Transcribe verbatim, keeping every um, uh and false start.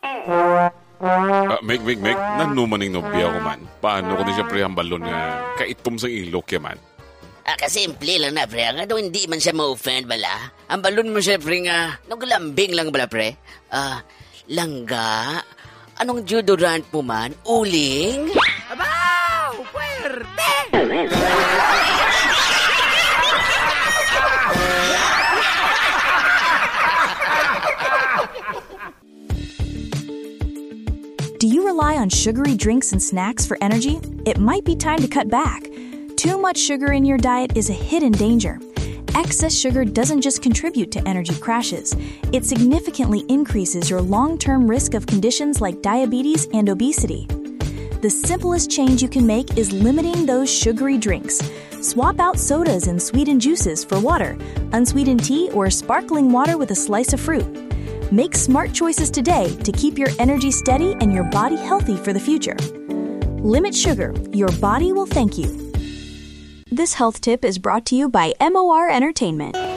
Ah, Meg, Meg, Meg, nanumaning nobya ko man. Paano ko na siya pre ang balon nga kaitom sa ilok ya man? Ah, kasimple lang na, pre. Nga daw hindi man siya ma-offend, bala. Ang balon mo siya, pre, nga naglambing lang, bala, pre. Ah, langga? Anong deodorant mo man? Uling? Abaw! Puwerte! Do you rely on sugary drinks and snacks for energy? It might be time to cut back. Too much sugar in your diet is a hidden danger. Excess sugar doesn't just contribute to energy crashes. It significantly increases your long-term risk of conditions like diabetes and obesity. The simplest change you can make is limiting those sugary drinks. Swap out sodas and sweetened juices for water, unsweetened tea, or sparkling water with a slice of fruit. Make smart choices today to keep your energy steady and your body healthy for the future. Limit sugar. Your body will thank you. This health tip is brought to you by M O R Entertainment.